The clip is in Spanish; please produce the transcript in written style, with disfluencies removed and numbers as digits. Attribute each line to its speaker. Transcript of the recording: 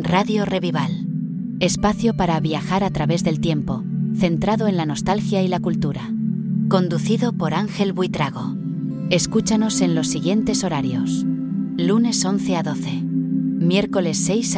Speaker 1: Radio Revival. Espacio para viajar a través del tiempo, centrado en la nostalgia y la cultura. Conducido por Ángel Buitrago. Escúchanos en los siguientes horarios: lunes 11 a 12, miércoles 6 a